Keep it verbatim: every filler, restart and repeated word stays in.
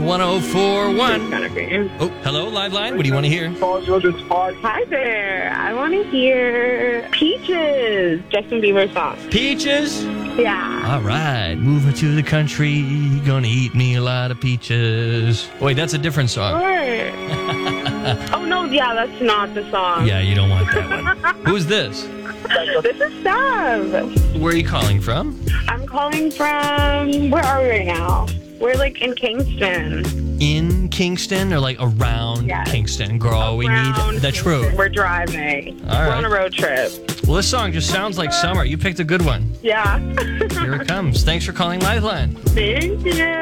one oh four point one. Kind of great. Oh, hello, Live Line. What do you want to hear? Hi there. I want to hear Peaches, Justin Bieber song. Peaches? Yeah. All right. Moving to the country. Gonna eat me a lot of peaches. Wait, that's a different song. Sure. Oh, no, yeah, that's not the song. Yeah, you don't want that one. Who's this? This is Sav. Where are you calling from? I'm calling from, where are we right now? We're like in Kingston. In Kingston or like around Yes. Kingston? Girl, we Around need the Kingston. truth. We're driving. All We're on right. a road trip. Well, this song just sounds like summer. You picked a good one. Yeah. Here it comes. Thanks for calling Liveline. Thank you.